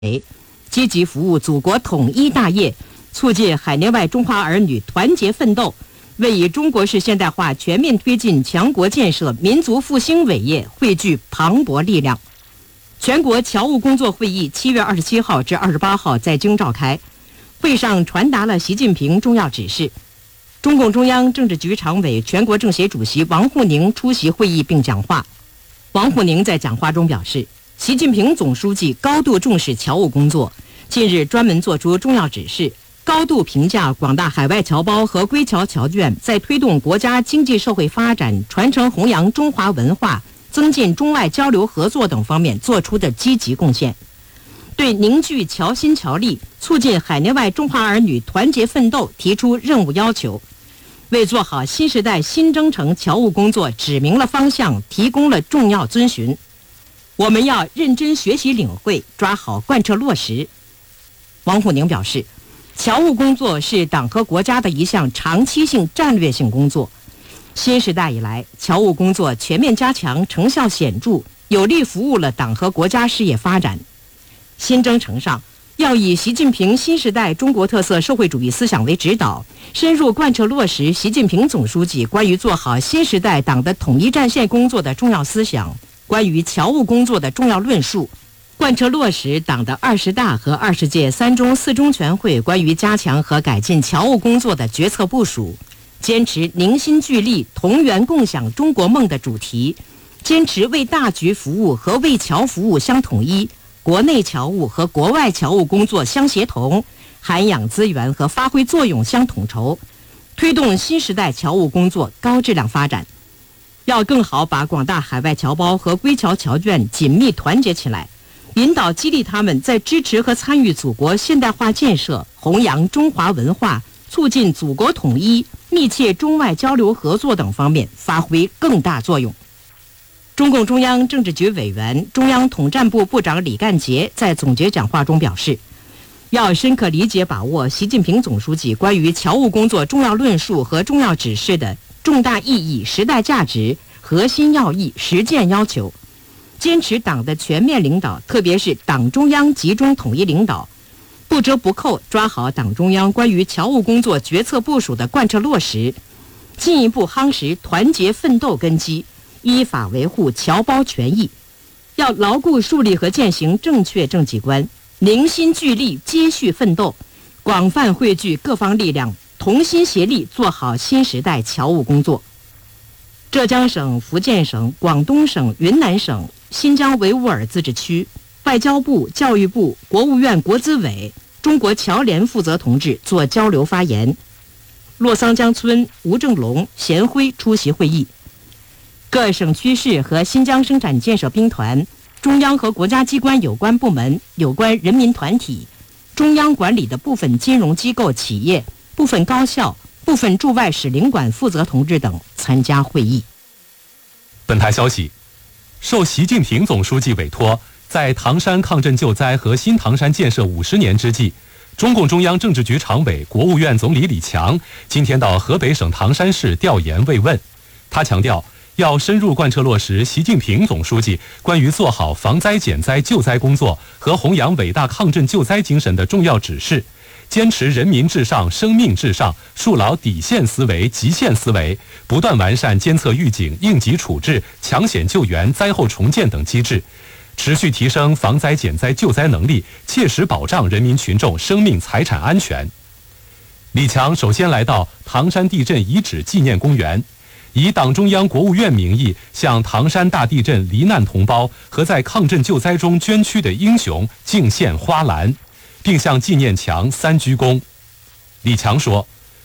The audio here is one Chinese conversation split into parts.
积极服务祖国统一大业，促进海内外中华儿女团结奋斗，为以中国式现代化全面推进强国建设、民族复兴伟业汇聚磅礴力量。全国侨务工作会议7月27号至28号在京召开，会上传达了习近平重要指示。中共中央政治局常委、全国政协主席王沪宁出席会议并讲话。王沪宁在讲话中表示，习近平总书记高度重视侨务工作，近日专门作出重要指示，高度评价广大海外侨胞和归侨侨眷在推动国家经济社会发展、传承弘扬中华文化、增进中外交流合作等方面做出的积极贡献，对凝聚侨心侨力、促进海内外中华儿女团结奋斗提出任务要求，为做好新时代新征程侨务工作指明了方向，提供了重要遵循。我们要认真学习领会，抓好贯彻落实。王沪宁表示，侨务工作是党和国家的一项长期性战略性工作。新时代以来，侨务工作全面加强，成效显著，有力服务了党和国家事业发展。新征程上，要以习近平新时代中国特色社会主义思想为指导，深入贯彻落实习近平总书记关于做好新时代党的统一战线工作的重要思想，关于侨务工作的重要论述，贯彻落实党的20大和20届3中4中全会关于加强和改进侨务工作的决策部署，坚持凝心聚力、同源共享中国梦的主题，坚持为大局服务和为侨服务相统一，国内侨务和国外侨务工作相协同，涵养资源和发挥作用相统筹，推动新时代侨务工作高质量发展。要更好把广大海外侨胞和归侨侨眷紧密团结起来，引导激励他们在支持和参与祖国现代化建设、弘扬中华文化、促进祖国统一、密切中外交流合作等方面发挥更大作用。中共中央政治局委员、中央统战部部长李干杰在总结讲话中表示，要深刻理解把握习近平总书记关于侨务工作重要论述和重要指示的重大意义、时代价值、核心要义、实践要求，坚持党的全面领导，特别是党中央集中统一领导，不折不扣抓好党中央关于侨务工作决策部署的贯彻落实，进一步夯实团结奋斗根基，依法维护侨胞权益。要牢固树立和践行正确政绩观，凝心聚力，接续奋斗，广泛汇聚各方力量，同心协力做好新时代侨务工作。浙江省、福建省、广东省、云南省、新疆维吾尔自治区、外交部、教育部、国务院国资委、中国侨联负责同志做交流发言。洛桑江村吴正龙、贤辉出席会议。各省区市和新疆生产建设兵团、中央和国家机关有关部门、有关人民团体、中央管理的部分金融机构企业、部分高校、部分驻外使领馆负责同志等参加会议。 本台消息，受习近平总书记委托，在唐山抗震救灾和新唐山建设50年之际，中共中央政治局常委、国务院总理李强今天到河北省唐山市调研慰问。他强调，要深入贯彻落实习近平总书记关于做好防灾减灾救灾工作和弘扬伟大抗震救灾精神的重要指示，坚持人民至上、生命至上，树牢底线思维、极限思维，不断完善监测预警、应急处置、抢险救援、灾后重建等机制，持续提升防灾减灾救灾能力，切实保障人民群众生命财产安全。李强首先来到唐山地震遗址纪念公园，以党中央、国务院名义向唐山大地震罹难同胞和在抗震救灾中捐躯的英雄敬献花篮，并向纪念墙3鞠躬。李强说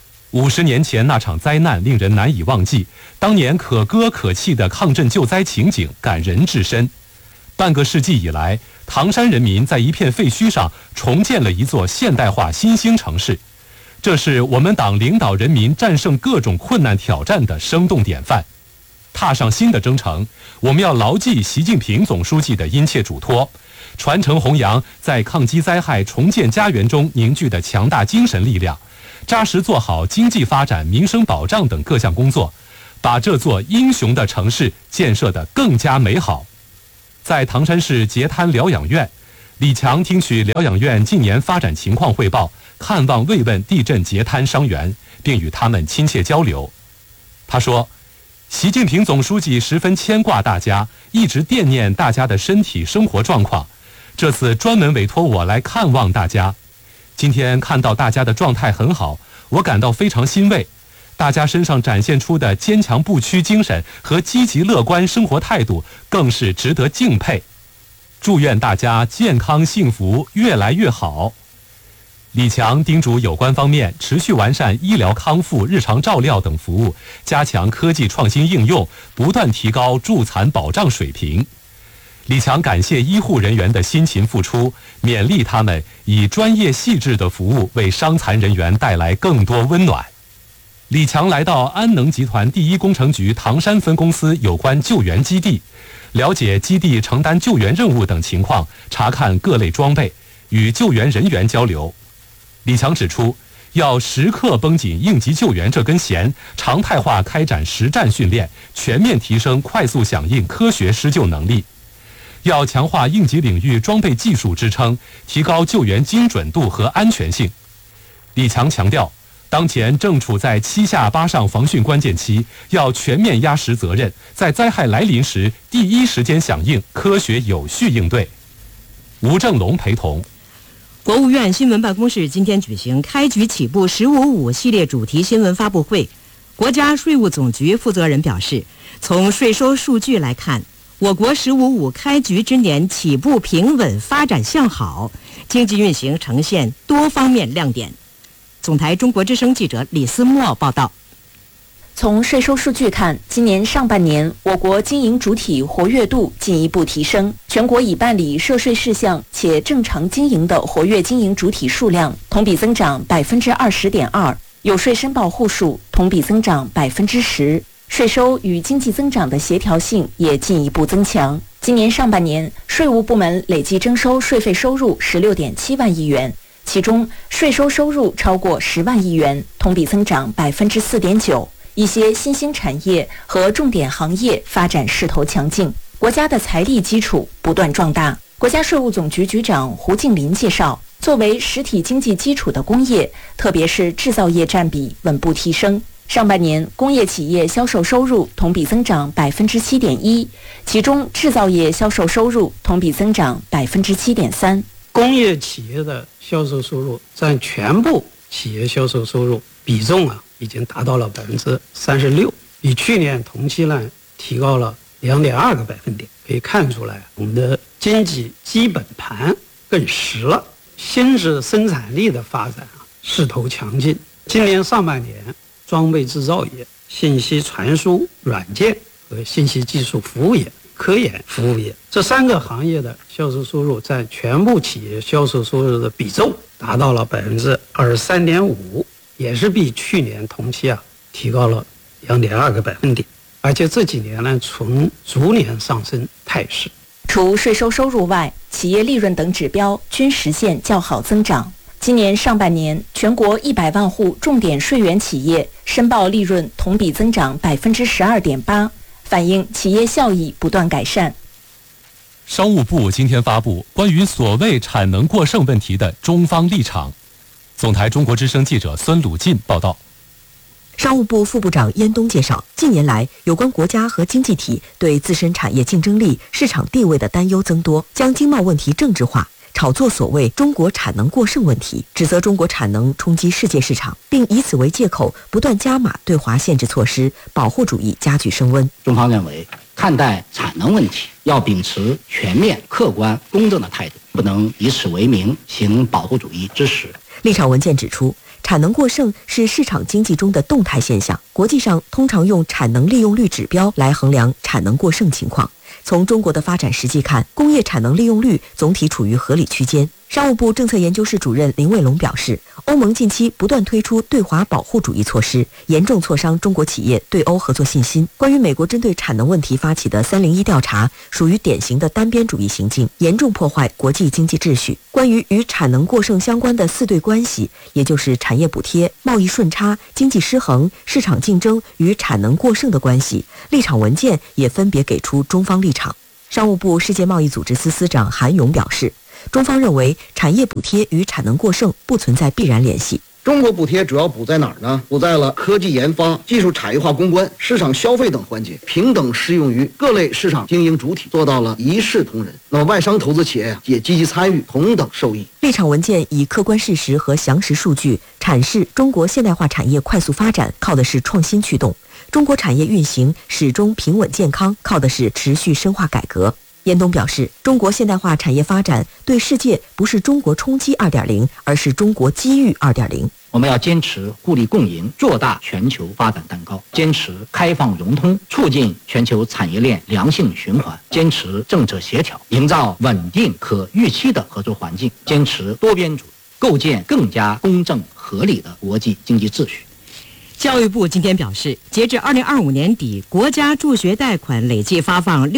，50年前那场灾难令人难以忘记，当年可歌可泣的抗震救灾情景感人至深。半个世纪以来，唐山人民在一片废墟上重建了一座现代化新兴城市，这是我们党领导人民战胜各种困难挑战的生动典范。踏上新的征程，我们要牢记习近平总书记的殷切嘱托，传承弘扬在抗击灾害、重建家园中凝聚的强大精神力量，扎实做好经济发展、民生保障等各项工作，把这座英雄的城市建设得更加美好。在唐山市截滩疗养院， 李强听取疗养院近年发展情况汇报，看望慰问地震截瘫伤员，并与他们亲切交流。他说，习近平总书记十分牵挂大家，一直惦念大家的身体生活状况，这次专门委托我来看望大家。今天看到大家的状态很好，我感到非常欣慰，大家身上展现出的坚强不屈精神和积极乐观生活态度更是值得敬佩。祝愿大家健康幸福，越来越好。李强叮嘱有关方面持续完善医疗康复、日常照料等服务，加强科技创新应用，不断提高助残保障水平。李强感谢医护人员的辛勤付出，勉励他们以专业细致的服务为伤残人员带来更多温暖。李强来到安能集团第一工程局唐山分公司有关救援基地，了解基地承担救援任务等情况，查看各类装备，与救援人员交流。李强指出，要时刻绷紧应急救援这根弦，常态化开展实战训练，全面提升快速响应科学施救能力。要强化应急领域装备技术支撑，提高救援精准度和安全性。李强强调，当前正处在七下八上防汛关键期，要全面压实责任，在灾害来临时第一时间响应，科学有序应对。吴正龙陪同。 国务院新闻办公室今天举行开局起步“15.5”系列主题新闻发布会。国家税务总局负责人表示，从税收数据来看，我国“15.5”开局之年起步平稳，发展向好，经济运行呈现多方面亮点。总台中国之声记者李思墨报道。 从税收数据看，今年上半年我国经营主体活跃度进一步提升，全国已办理涉税事项且正常经营的活跃经营主体数量同比增长20.2%，有税申报户数同比增长10%，税收与经济增长的协调性也进一步增强。今年上半年，税务部门累计征收税费收入16.7万亿元，其中税收收入超过10万亿元，同比增长4.9%。一些新兴产业和重点行业发展势头强劲，国家的财力基础不断壮大。国家税务总局局长胡静林介绍，作为实体经济基础的工业，特别是制造业占比稳步提升。上半年工业企业销售收入同比增长7.1%，其中制造业销售收入同比增长7.3%。 工业企业的销售收入占全部企业销售收入比重已经达到了36%，比去年同期呢提高了2.2个百分点。可以看出来，我们的经济基本盘更实了，新质生产力的发展势头强劲。今年上半年，装备制造业、信息传输软件和信息技术服务业、科研服务业这3个行业的销售收入占全部企业销售收入的比重达到了23.5%，也是比去年同期提高了2.2个百分点，而且这几年呢呈逐年上升态势。 除税收收入外，企业利润等指标均实现较好增长。今年上半年，全国100万户重点税源企业申报利润同比增长12.8%，反映企业效益不断改善。 商务部今天发布关于所谓产能过剩问题的中方立场。总台中国之声记者孙鲁进报道。 商务部副部长燕东介绍，近年来有关国家和经济体对自身产业竞争力、市场地位的担忧增多，将经贸问题政治化，炒作所谓中国产能过剩问题，指责中国产能冲击世界市场，并以此为借口不断加码对华限制措施，保护主义加剧升温。 中方认为，看待产能问题要秉持全面、客观、公正的态度，不能以此为名行保护主义之实。 立场文件指出，产能过剩是市场经济中的动态现象，国际上通常用产能利用率指标来衡量产能过剩情况。从中国的发展实际看，工业产能利用率总体处于合理区间。商务部政策研究室主任林卫龙表示，欧盟近期不断推出对华保护主义措施，严重挫伤中国企业对欧合作信心。关于美国针对产能问题发起的301调查，属于典型的单边主义行径，严重破坏国际经济秩序。关于与产能过剩相关的4对关系，也就是产业补贴、贸易顺差、经济失衡、市场竞争与产能过剩的关系，立场文件也分别给出中方立场。商务部世界贸易组织司司长韩勇表示， 中方认为，产业补贴与产能过剩不存在必然联系。 中国补贴主要补在哪儿呢？补在了科技研发、技术产业化攻关、市场消费等环节，平等适用于各类市场经营主体，做到了一视同仁。那么外商投资企业也积极参与，同等受益。 立场文件以客观事实和详实数据阐释中国现代化产业快速发展靠的是创新驱动，中国产业运行始终平稳健康靠的是持续深化改革。严冬表示，中国现代化产业发展对世界不是中国冲击 2.0， 而是中国机遇 2.0。 我们要坚持互利共赢，做大全球发展蛋糕，坚持开放融通，促进全球产业链良性循环，坚持政策协调，营造稳定可预期的合作环境，坚持多边主义，构建更加公正合理的国际经济秩序。 教育部今天表示，截至2025年底，国家助学贷款累计发放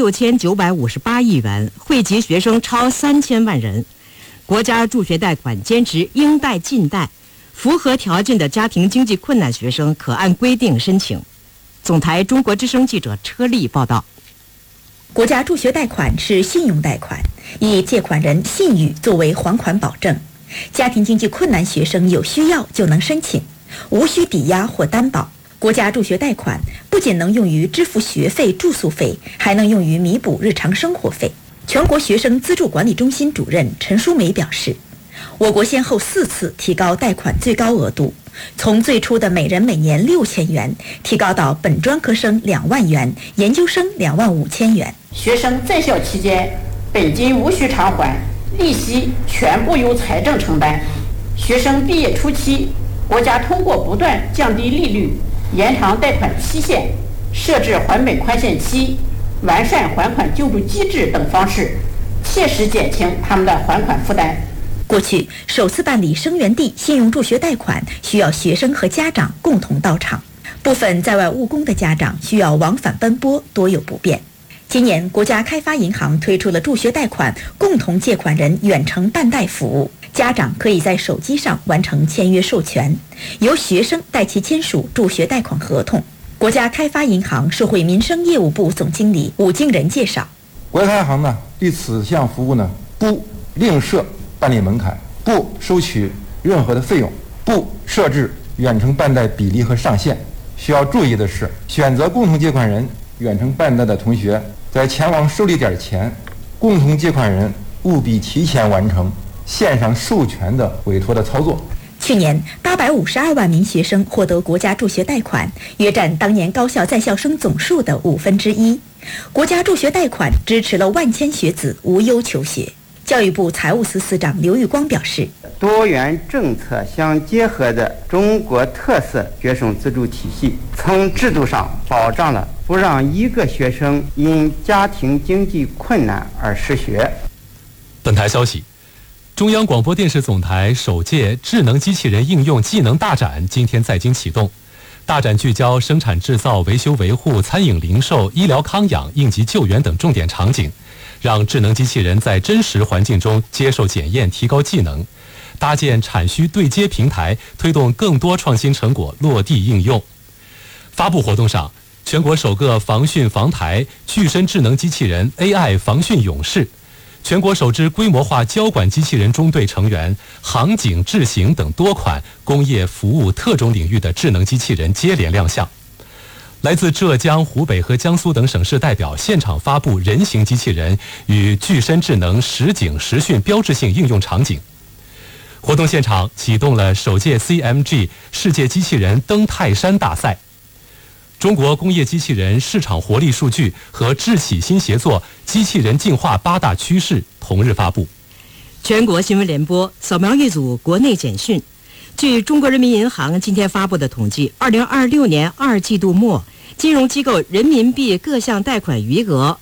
6958亿元，惠及学生超3000万人。国家助学贷款坚持应贷尽贷，符合条件的家庭经济困难学生可按规定申请。总台中国之声记者车丽报道。 国家助学贷款是信用贷款，以借款人信誉作为还款保证，家庭经济困难学生有需要就能申请，无需抵押或担保。国家助学贷款不仅能用于支付学费、住宿费，还能用于弥补日常生活费。全国学生资助管理中心主任陈淑梅表示，我国先后4次提高贷款最高额度，从最初的每人每年6000元，提高到本专科生2万元，研究生25000元。 学生在校期间，本金无需偿还，利息全部由财政承担。学生毕业初期，国家通过不断降低利率、延长贷款期限、设置还本宽限期、完善还款救助机制等方式，切实减轻他们的还款负担。 过去首次办理生源地信用助学贷款需要学生和家长共同到场，部分在外务工的家长需要往返奔波，多有不便。今年国家开发银行推出了助学贷款共同借款人远程办贷服务，家长可以在手机上完成签约授权，由学生代其签署助学贷款合同。国家开发银行社会民生业务部总经理武敬仁介绍， 国家开发银行呢对此项服务呢不另设办理门槛，不收取任何的费用，不设置远程办贷比例和上限。需要注意的是，选择共同借款人远程办贷的同学，在前往受理点前，共同借款人务必提前完成线上授权的委托的操作。 去年852万名学生获得国家助学贷款，约占当年高校在校生总数的1/5。国家助学贷款支持了万千学子无忧求学。教育部财务司司长刘玉光表示， 多元政策相结合的中国特色学生资助体系，从制度上保障了不让一个学生因家庭经济困难而失学。 本台消息，中央广播电视总台首届智能机器人应用技能大展今天在京启动。大展聚焦生产制造、维修维护、餐饮零售、医疗康养、应急救援等重点场景，让智能机器人在真实环境中接受检验，提高技能，搭建产需对接平台，推动更多创新成果落地应用。发布活动上，全国首个防汛防台具身智能机器人 AI 防汛勇士，全国首支规模化交管机器人中队成员，航警、智行等多款工业服务特种领域的智能机器人接连亮相。来自浙江、湖北和江苏等省市代表现场发布人形机器人与具身智能实警实训标志性应用场景。活动现场启动了首届 CMG 世界机器人登泰山大赛。中国工业机器人市场活力数据和智企新协作机器人进化8大趋势同日发布。 全国新闻联播扫描一组国内简讯。据中国人民银行今天发布的统计，2026年2季度末，金融机构人民币各项贷款余额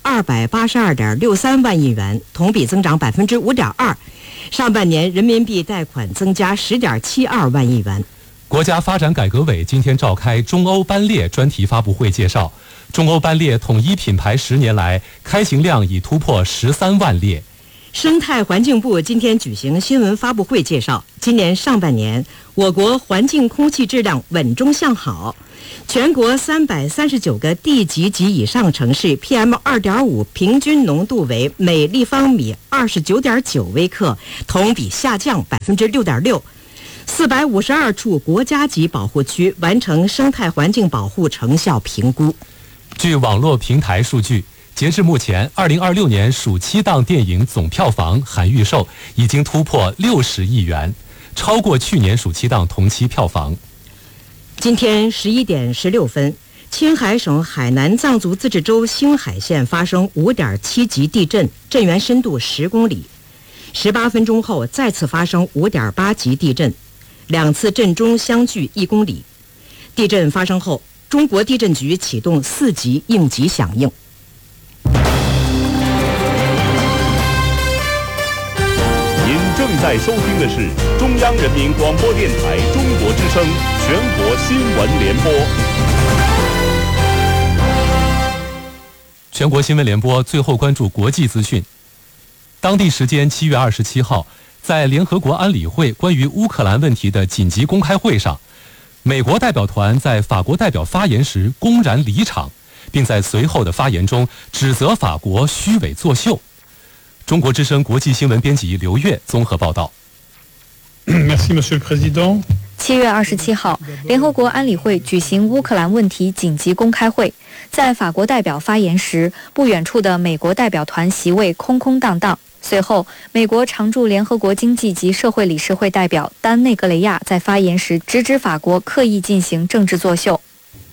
282.63万亿元，同比增长5.2%。上半年人民币贷款增加10.72万亿元。 国家发展改革委今天召开中欧班列专题发布会，介绍中欧班列统一品牌10年来开行量已突破13万列。 生态环境部今天举行新闻发布会，介绍今年上半年我国环境空气质量稳中向好， 全国339个地级及以上城市 PM2.5 平均浓度为每立方米 29.9 微克，同比下降 6.6%。452处国家级保护区完成生态环境保护成效评估。 据网络平台数据，截至目前，2026年暑期档电影总票房含预售已经突破60亿元，超过去年暑期档同期票房。 今天11点16分，青海省海南藏族自治州兴海县发生5.7级地震，震源深度10公里。18分钟后再次发生5.8级地震，两次震中相距1公里。地震发生后，中国地震局启动4级应急响应。 您正在收听的是中央人民广播电台中国之声全国新闻联播。 全国新闻联播最后关注国际资讯。当地时间7月27号，在联合国安理会关于乌克兰问题的紧急公开会上，美国代表团在法国代表发言时公然离场，并在随后的发言中指责法国虚伪作秀。中国之声国际新闻编辑刘越综合报道。 Merci, Monsieur le Président。 7月27号，联合国安理会举行乌克兰问题紧急公开会。在法国代表发言时，不远处的美国代表团席位空空荡荡。随后，美国常驻联合国经济及社会理事会代表丹内格雷亚在发言时直指法国刻意进行政治作秀。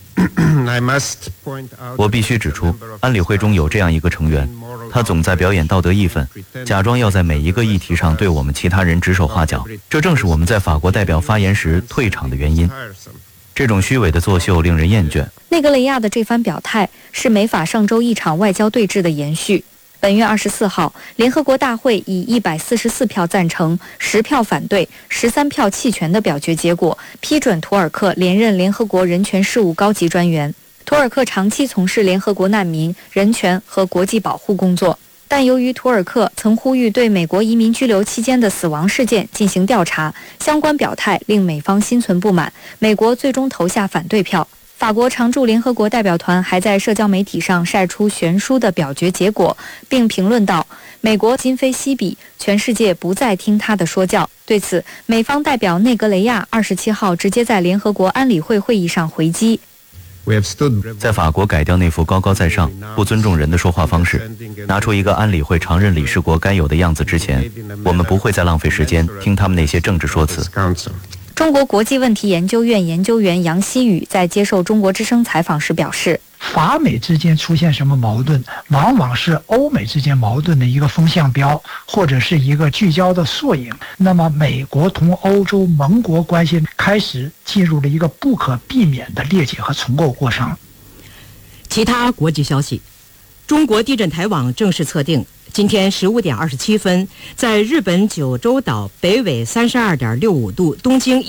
我必须指出，安理会中有这样一个成员，他总在表演道德义愤，假装要在每一个议题上对我们其他人指手画脚，这正是我们在法国代表发言时退场的原因。这种虚伪的作秀令人厌倦。 内格雷亚的这番表态是美法上周一场外交对峙的延续。本月24号，联合国大会以144票赞成、10票反对、13票弃权的表决结果，批准图尔克连任联合国人权事务高级专员。图尔克长期从事联合国难民、人权和国际保护工作，但由于图尔克曾呼吁对美国移民拘留期间的死亡事件进行调查，相关表态令美方心存不满，美国最终投下反对票。法国常驻联合国代表团还在社交媒体上晒出悬殊的表决结果，并评论道：“美国今非昔比，全世界不再听他的说教。”对此，美方代表内格雷亚27号直接在联合国安理会会议上回击。 在法国改掉那副高高在上、不尊重人的说话方式，拿出一个安理会常任理事国该有的样子之前，我们不会再浪费时间听他们那些政治说辞。 中国国际问题研究院研究员杨希宇在接受中国之声采访时表示， 法美之间出现什么矛盾，往往是欧美之间矛盾的一个风向标，或者是一个聚焦的缩影。那么美国同欧洲盟国关系开始进入了一个不可避免的裂解和重构过程。 其他国际消息，中国地震台网正式测定，今天15点27分，在日本九州岛北纬32.65度、东经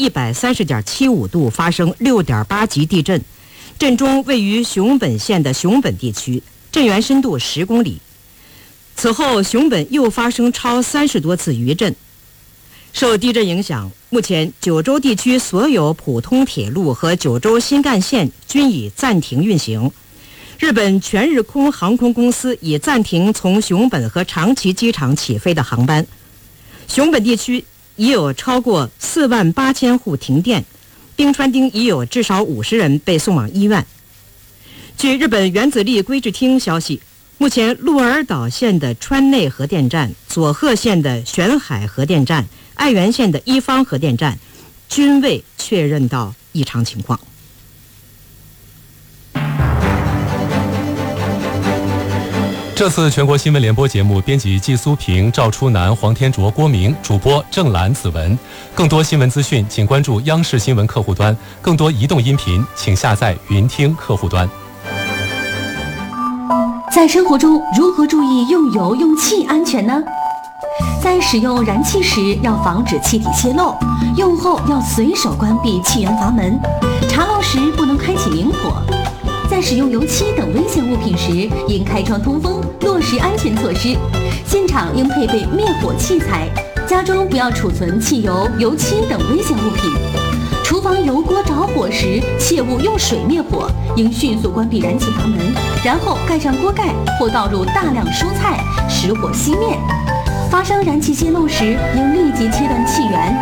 130.75度发生6.8级地震，震中位于熊本县的熊本地区，震源深度10公里。此后，熊本又发生超30多次余震。受地震影响，目前九州地区所有普通铁路和九州新干线均已暂停运行。日本全日空航空公司已暂停从熊本和长崎机场起飞的航班。熊本地区已有超过48000户停电，冰川町已有至少50人被送往医院。据日本原子力规制厅消息，目前鹿儿岛县的川内核电站、佐贺县的玄海核电站、爱媛县的一方核电站均未确认到异常情况。 这次全国新闻联播节目编辑季苏平、赵初南、黄天卓、郭明，主播郑兰、子文。更多新闻资讯，请关注央视新闻客户端；更多移动音频，请下载云听客户端。 在生活中，如何注意用油用气安全呢？在使用燃气时，要防止气体泄漏，用后要随手关闭气源阀门，查漏时不能开启明火。在使用油漆等危险物品时，应开窗通风，落实安全措施。现场应配备灭火器材，家中不要储存汽油、油漆等危险物品。厨房防油锅着火时，切勿用水灭火，应迅速关闭燃气阀门，然后盖上锅盖或倒入大量蔬菜，使火熄灭。发生燃气泄漏时，应立即切断气源。